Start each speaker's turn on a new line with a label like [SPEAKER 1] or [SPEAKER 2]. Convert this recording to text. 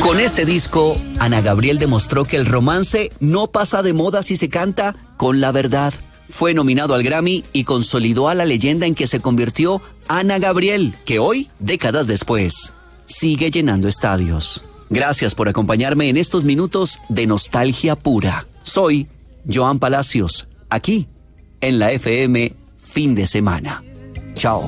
[SPEAKER 1] Con este disco, Ana Gabriel demostró que el romance no pasa de moda si se canta con la verdad. Fue nominado al Grammy y consolidó a la leyenda en que se convirtió Ana Gabriel, que hoy, décadas después, sigue llenando estadios. Gracias por acompañarme en estos minutos de nostalgia pura. Soy Joan Palacios, aquí en la FM Fin de Semana. Chao.